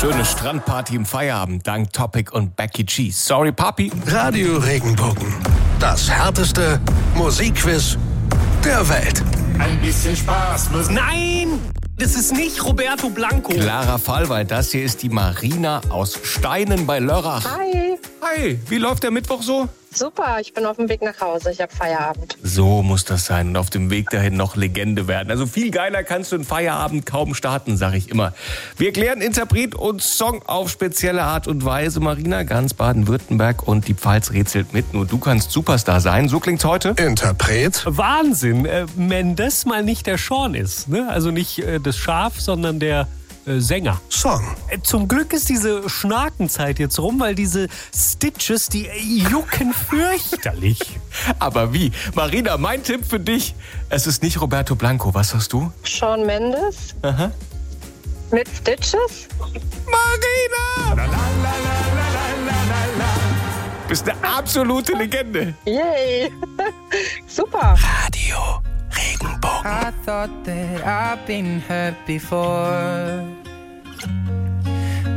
Schöne Strandparty im Feierabend dank Topic und Becky G. Sorry, Papi. Radio Regenbogen. Das härteste Musikquiz der Welt. Ein bisschen Spaß muss... Nein! Das ist nicht Roberto Blanco. Klarer Fall, weil das hier ist die Marina aus Steinen bei Lörrach. Hi, Hi, wie läuft der Mittwoch so? super, ich bin auf dem Weg nach Hause, ich habe Feierabend. So muss das sein und auf dem Weg dahin noch Legende werden. Also viel geiler kannst du einen Feierabend kaum starten, sag ich immer. Wir klären Interpret und Song auf spezielle Art und Weise. Marina, ganz Baden-Württemberg und die Pfalz rätselt mit. Nur du kannst Superstar sein. So klingt's heute. Interpret. Wahnsinn, wenn das mal nicht der Sean ist, ne? Also nicht das Schaf, sondern der Sänger. Song. Zum Glück ist diese Schnakenzeit jetzt rum, weil diese Stitches, die jucken fürchterlich. Aber wie? Marina, mein Tipp für dich. Es ist nicht Roberto Blanco. Was hast du? Shawn Mendes Aha. mit Stitches. Marina! Bist eine absolute Legende. Yay, super. Radio Regenbogen. I thought that I've been hurt before.